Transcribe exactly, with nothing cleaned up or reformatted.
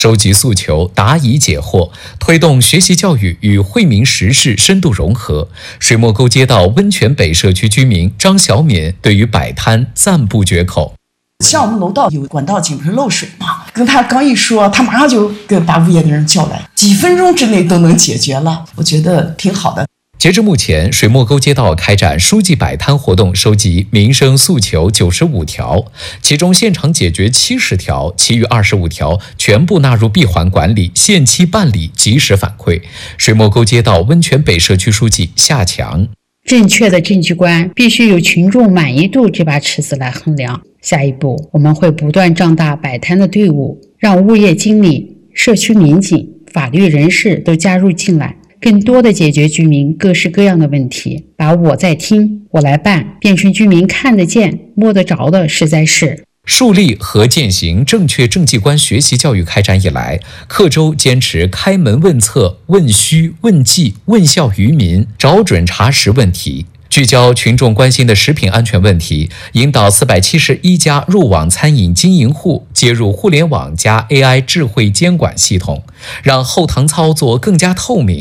收集诉求，答疑解惑，推动学习教育与惠民时事深度融合。水墨沟街道温泉北社区居民张小敏对于摆摊赞不绝口。 像我们楼道有管道井不是漏水嘛，跟他刚一说，他马上就跟把物业的人叫来，几分钟之内都能解决了，我觉得挺好的。 截至目前，水墨沟街道开展书记摆摊活动，收集民生诉求九十五条，其中现场解决七十条，其余二十五条全部纳入闭环管理，限期办理，及时反馈。水墨沟街道温泉北社区书记夏强： 正确的证据观必须由群众满意度这把尺子来衡量。下一步，我们会不断壮大摆摊的队伍，让物业经理、社区民警、法律人士都加入进来，更多的解决居民各式各样的问题，把我在听，我来办变成居民看得见、摸得着的实在事。 树立和践行正确政绩观学习教育开展以来，克州坚持开门问策、问需、问计、问效于民，找准查实问题，聚焦群众关心的食品安全问题，引导四百七十一家入网餐饮经营户接入互联网加 A I 智慧监管系统，让后堂操作更加透明。